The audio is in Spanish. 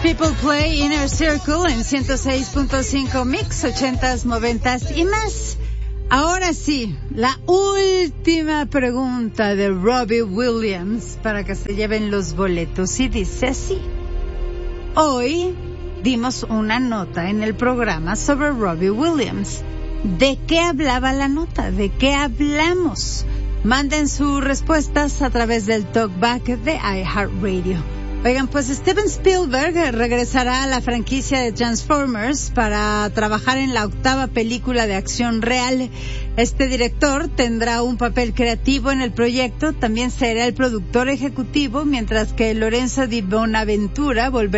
People Play Inner Circle en 106.5 Mix, 80s, 90s y más. Ahora sí, la última pregunta de Robbie Williams para que se lleven los boletos y dice así. Hoy dimos una nota en el programa sobre Robbie Williams. ¿De qué hablaba la nota? ¿De qué hablamos? Manden sus respuestas a través del talkback de iHeartRadio. Oigan, pues Steven Spielberg regresará a la franquicia de Transformers para trabajar en la 8ª película de acción real. Este director tendrá un papel creativo en el proyecto, también será el productor ejecutivo, mientras que Lorenzo Di Bonaventura volverá